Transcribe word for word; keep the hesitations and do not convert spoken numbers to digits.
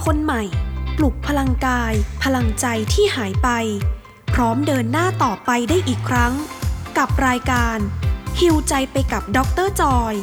คนใหม่ปลุกพลังกายพลังใจที่หายไปพร้อมเดินหน้าต่อไปได้อีกครั้งกับรายการฮีลใจไปกับดรจอย